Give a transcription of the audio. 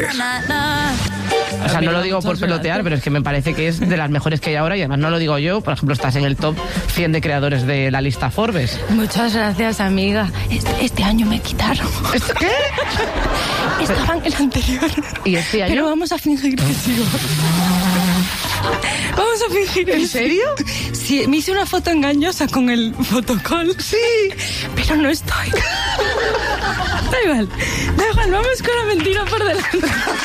O sea, no lo digo por pelotear, pero es que me parece que es de las mejores que hay ahora y además no lo digo yo. Por ejemplo, estás en el top 100 de creadores de la lista Forbes. Muchas gracias, amiga. Este año me quitaron. ¿Qué? Estaba en el anterior. ¿Y este año? Pero vamos a fingir que sigo. Vamos a fingir. ¿En serio? Sí, me hice una foto engañosa con el fotocall. Sí. Pero no estoy. Da igual, vamos con la mentira por delante.